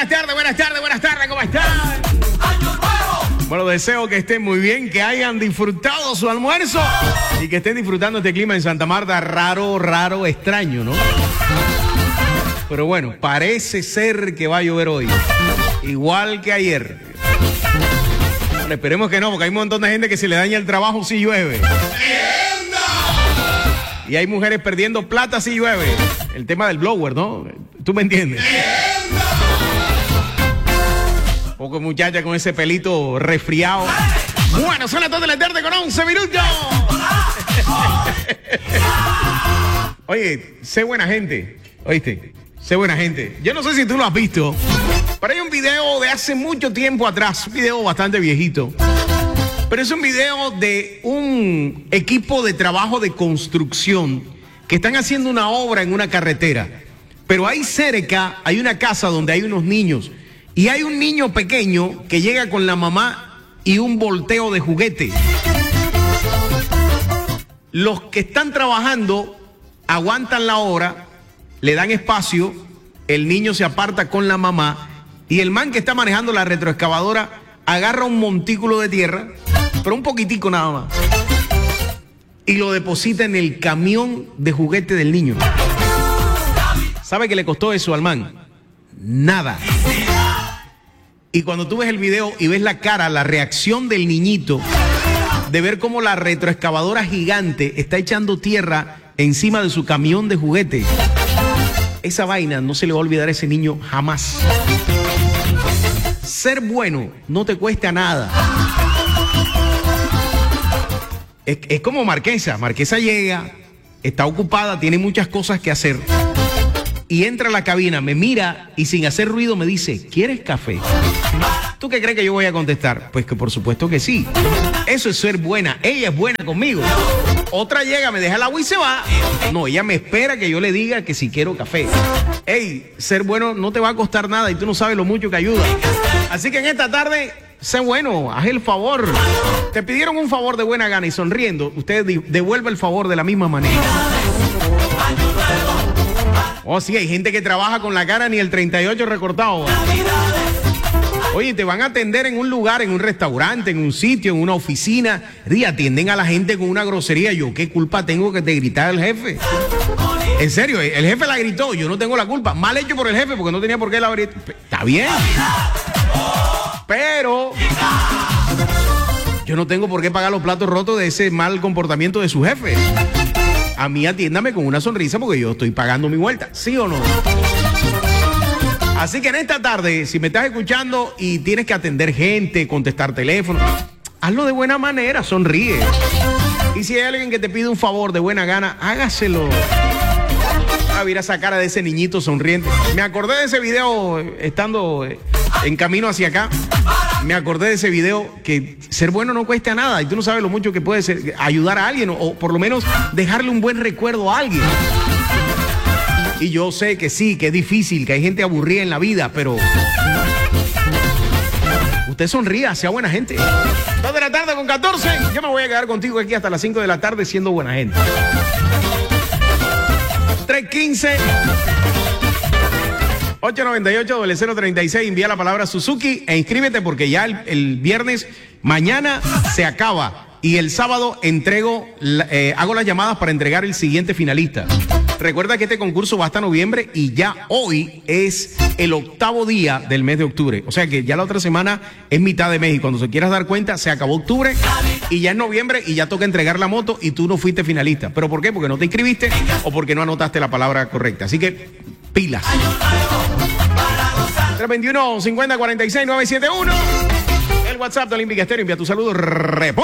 buenas tardes, ¿cómo están? ¡Año nuevo! Bueno, deseo que estén muy bien, que hayan disfrutado su almuerzo y que estén disfrutando este clima en Santa Marta raro, extraño, ¿no? Pero bueno, parece ser que va a llover hoy, igual que ayer. Bueno, esperemos que no, porque hay un montón de gente que se le daña el trabajo si llueve. Y hay mujeres perdiendo plata si llueve. El tema del blower, ¿no? ¿Tú me entiendes? Poco muchacha con ese pelito resfriado. Bueno, son las 2 de la tarde con 11 minutos. Oye, sé buena gente. ¿Oíste? Sé buena gente. Yo no sé si tú lo has visto, pero hay un video de hace mucho tiempo atrás, un video bastante viejito. Pero es un video de un equipo de trabajo de construcción que están haciendo una obra en una carretera. Pero ahí cerca hay una casa donde hay unos niños. Y hay un niño pequeño que llega con la mamá y un volteo de juguete. Los que están trabajando aguantan la obra, le dan espacio, el niño se aparta con la mamá y el man que está manejando la retroexcavadora agarra un montículo de tierra, pero un poquitico nada más, y lo deposita en el camión de juguete del niño. ¿Sabe qué le costó eso al man? Nada. Y cuando tú ves el video y ves la cara, la reacción del niñito, de ver cómo la retroexcavadora gigante está echando tierra encima de su camión de juguete, esa vaina no se le va a olvidar a ese niño jamás. Ser bueno no te cuesta nada. Es como Marquesa. Marquesa llega, está ocupada, tiene muchas cosas que hacer. Y entra a la cabina, me mira y sin hacer ruido me dice, ¿quieres café? ¿Tú qué crees que yo voy a contestar? Pues que por supuesto que sí. Eso es ser buena. Ella es buena conmigo. Otra llega, me deja el agua y se va. No, ella me espera que yo le diga que si quiero café. Ey, ser bueno no te va a costar nada y tú no sabes lo mucho que ayuda. Así que en esta tarde, sé bueno, haz el favor. Te pidieron un favor de buena gana y sonriendo, usted devuelve el favor de la misma manera. Oh, sí, hay gente que trabaja con la cara ni el 38 recortado. Oye, te van a atender en un lugar, en un restaurante, en un sitio, en una oficina. Y atienden a la gente con una grosería. Yo, ¿qué culpa tengo que te gritara el jefe? En serio, el jefe la gritó. Yo no tengo la culpa. Mal hecho por el jefe porque no tenía por qué la abrir. Está bien. Pero yo no tengo por qué pagar los platos rotos de ese mal comportamiento de su jefe. A mí atiéndame con una sonrisa porque yo estoy pagando mi vuelta, ¿sí o no? Así que en esta tarde, si me estás escuchando y tienes que atender gente, contestar teléfono, hazlo de buena manera, sonríe. Y si hay alguien que te pide un favor de buena gana, hágaselo. A ver esa cara de ese niñito sonriente. Me acordé de ese video estando en camino hacia acá. Me acordé de ese video que ser bueno no cuesta nada y tú no sabes lo mucho que puede ser ayudar a alguien o por lo menos dejarle un buen recuerdo a alguien. Y yo sé que sí, que es difícil, que hay gente aburrida en la vida, pero usted sonría, sea buena gente. 2 de la tarde con 14, yo me voy a quedar contigo aquí hasta las 5 de la tarde siendo buena gente. 315 898-0036, envía la palabra Suzuki e inscríbete porque ya el viernes, mañana se acaba y el sábado hago las llamadas para entregar el siguiente finalista. Recuerda que este concurso va hasta noviembre y ya hoy es el 8º día del mes de octubre. O sea que ya la otra semana es mitad de mes y cuando se quieras dar cuenta se acabó octubre y ya es noviembre y ya toca entregar la moto y tú no fuiste finalista. ¿Pero por qué? Porque no te inscribiste o porque no anotaste la palabra correcta. Así que pilas. 321-50-46-971. El WhatsApp de Olímpica Estéreo. Envía tu saludo.